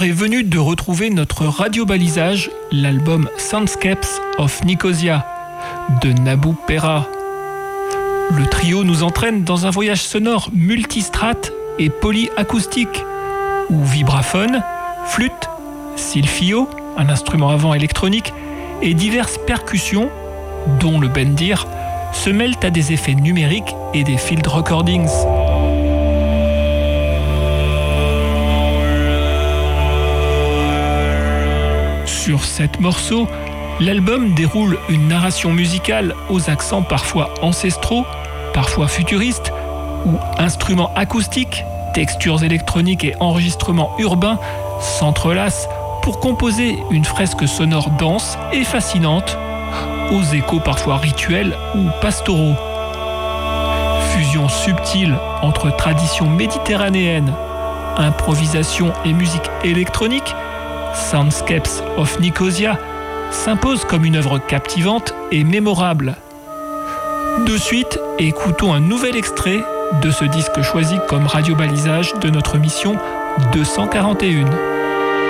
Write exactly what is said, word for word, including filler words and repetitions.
l'heure est venue de retrouver notre radio-balisage, l'album Soundscapes of Nicosia de Nabou Perra. Le trio nous entraîne dans un voyage sonore multistrate et polyacoustique, où vibraphone, flûte, silphio, un instrument à vent électronique, et diverses percussions, dont le bendir, se mêlent à des effets numériques et des field recordings. Sur sept morceaux, l'album déroule une narration musicale aux accents parfois ancestraux, parfois futuristes, où instruments acoustiques, textures électroniques et enregistrements urbains s'entrelacent pour composer une fresque sonore dense et fascinante, aux échos parfois rituels ou pastoraux. Fusion subtile entre tradition méditerranéenne, improvisation et musique électronique, Soundscapes of Nicosia s'impose comme une œuvre captivante et mémorable. De suite, écoutons un nouvel extrait de ce disque choisi comme radio-balisage de notre mission deux cent quarante et un.